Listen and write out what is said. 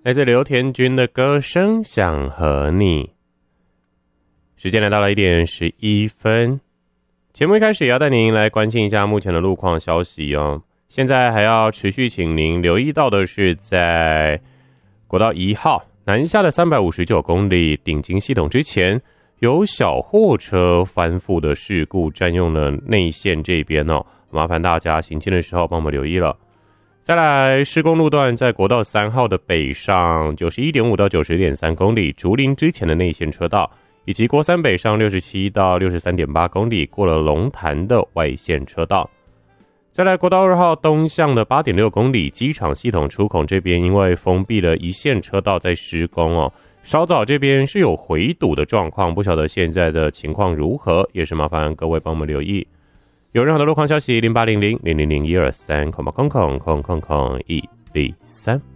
来自刘田君的歌声想和你。时间来到了1点11分，节目一开始也要带您来关心一下目前的路况消息哦。现在还要持续请您留意到的是，在国道1号南下的359公里顶金系统之前，有小货车翻覆的事故占用了内线这边哦，麻烦大家行进的时候帮我们留意了。再来，施工路段在国道3号的北上 91.5 到 90.3 公里竹林之前的内线车道，以及国3北上67到 63.8 公里过了龙潭的外线车道。再来，国道2号东向的 8.6 公里机场系统出口这边，因为封闭了一线车道在施工哦，稍早这边是有回堵的状况，不晓得现在的情况如何，也是麻烦各位帮我们留意。有任何的路况消息，0800-000-123，恐怕103。